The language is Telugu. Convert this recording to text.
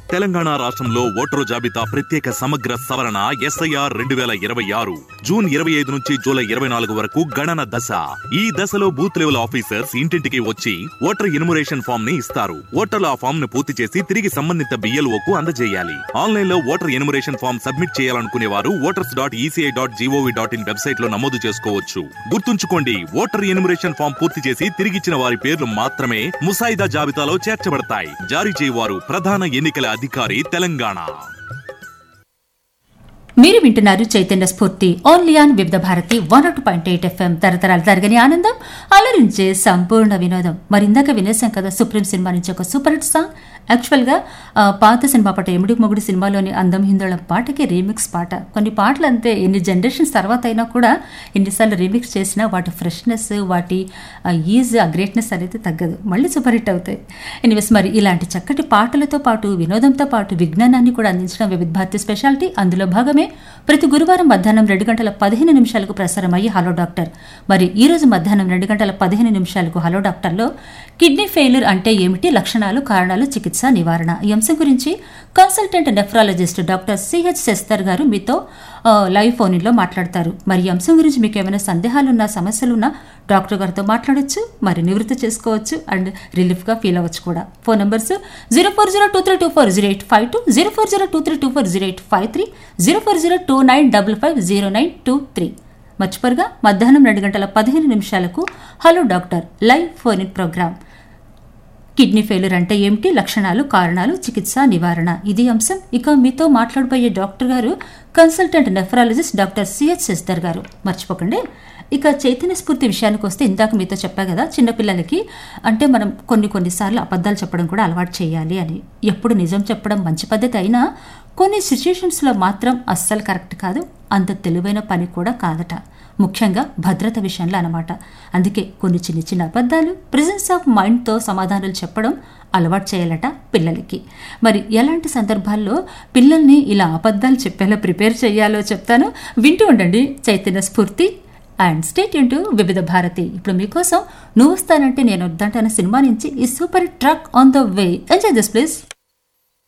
తెలంగాణ రాష్ట్రంలో ఓటరు జాబితా ప్రత్యేక సమగ్ర సవరణ SIR 2026 జూన్ 25 నుంచి జూలై 24 వరకు గణన దశ. ఈ దశలో బూత్ లెవెల్ ఆఫీసర్స్ ఇంటింటికి వచ్చి ఓటర్ ఎన్యుమరేషన్ ఫామ్ ని ఇస్తారు. ఓటర్లు ఆ ఫామ్ ను పూర్తి చేసి తిరిగి సంబంధిత BLOకు అందజేయాలి. ఆన్లైన్ లో ఓటర్ ఎన్యుమరేషన్ ఫామ్ సబ్మిట్ చేయాలనుకునే వారు voters.eci.gov.in వెబ్సైట్ లో నమోదు చేసుకోవచ్చు. గుర్తుంచుకోండి, ఓటర్ ఎన్యుమరేషన్ ఫామ్ పూర్తి చేసి తిరిగిచ్చిన వారి పేర్లు మాత్రమే ముసాయిదా జాబితాలో చేర్చబడతాయి. జారీ చేయవారు ప్రధాన ఎన్నికల అధికారి, తెలంగాణ. మీరు వింటున్నారు చైతన్య స్ఫూర్తి ఓన్లీ ఆన్ వివిధ భారతి 102.8 FM. తరతరాలు తరగని ఆనందం, అలరించే సంపూర్ణ వినోదం. మరి ఇందాక వినేసాం కదా సుప్రీం సినిమా నుంచి ఒక సూపర్ హిట్ సాంగ్. యాక్చువల్గా పాత సినిమా పాట ఎముడి మొగుడు సినిమాలోని అందం హిందోళం పాటకి రీమిక్స్ పాట. కొన్ని పాటలు అంతే, ఎన్ని జనరేషన్స్ తర్వాత అయినా కూడా ఎన్నిసార్లు రీమిక్స్ చేసినా వాటి ఫ్రెష్నెస్, వాటి ఈజ్, ఆ గ్రేట్నెస్ అనేది తగ్గదు, మళ్ళీ సూపర్ హిట్ అవుతాయి. ఎనీవేస్, మరి ఇలాంటి చక్కటి పాటలతో పాటు వినోదంతో పాటు విజ్ఞానాన్ని కూడా అందించడం వివిధ భారతి స్పెషాలిటీ. అందులో భాగమే ప్రతి గురువారం మధ్యాహ్నం 2:15 ప్రసారం అయ్యి హలో డాక్టర్. మరి ఈ రోజు మధ్యాహ్నం 2:15 హలో డాక్టర్లో కిడ్నీ ఫెయిల్యూర్ అంటే ఏమిటి, లక్షణాలు, కారణాలు, చికిత్స, నివారణ, ఈ అంశం గురించి కన్సల్టెంట్ నెఫ్రాలజిస్ట్ డాక్టర్ CH శస్తర్ గారు మీతో లైవ్ ఫోన్ లో మాట్లాడతారు. మరి ఈ అంశం గురించి మీకు ఏమైనా సందేహాలున్నా, సమస్యలున్నా డాక్టర్ గారితో మాట్లాడొచ్చు, మరి నివృత్తి చేసుకోవచ్చు అండ్ రిలీఫ్ గా ఫీల్ అవ్వచ్చు కూడా. Phone numbers 0402324085, 0402324085, 040295550923. మర్చిపోరుగా మధ్యాహ్నం 2:15 hello doctor live phone in programme. Kidney failure అంటే ఏమిటి, లక్షణాలు, కారణాలు, చికిత్స, నివారణ, ఇది అంశం. ఇక మీతో మాట్లాడబోయే డాక్టర్ గారు కన్సల్టెంట్ నెఫ్రాలజిస్ట్ డాక్టర్ CH శస్తర్ గారు. మర్చిపోకండి. ఇక చైతన్య స్ఫూర్తి విషయానికి వస్తే ఇందాక మీతో చెప్పా కదా, చిన్నపిల్లలకి అంటే మనం కొన్నిసార్లు అబద్ధాలు చెప్పడం కూడా అలవాటు చేయాలి అని. ఎప్పుడు నిజం చెప్పడం మంచి పద్ధతి అయినా కొన్ని సిచ్యుయేషన్స్లో మాత్రం అస్సలు కరెక్ట్ కాదు, అంత తెలివైన పని కూడా కాదట, ముఖ్యంగా భద్రత విషయంలో అన్నమాట. అందుకే కొన్ని చిన్న చిన్న అబద్ధాలు ప్రెజెన్స్ ఆఫ్ మైండ్తో సమాధానాలు చెప్పడం అలవాటు చేయాలట పిల్లలకి. మరి ఎలాంటి సందర్భాల్లో పిల్లల్ని ఇలా అబద్ధాలు చెప్పేలా ప్రిపేర్ చేయాలో చెప్తాను, వింటూ ఉండండి చైతన్య స్ఫూర్తి అండ్ స్టే ట్యూన్ టు వివిధ భారతి. ఇప్పుడు మీకోసం నువ్వు వస్తానంటే నేను వద్దంటాన సినిమా నుంచి ఈ super truck on the way. Enjoy this please.